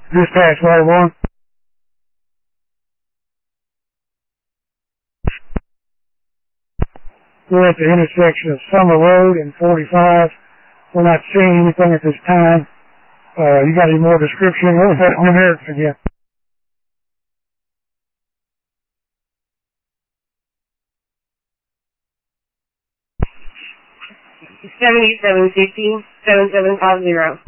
Dispatch Waterborne. We're at the intersection of Summer Road and 45. We're not seeing anything at this time. You got any more description? What was that numerics again? 7750, 7750.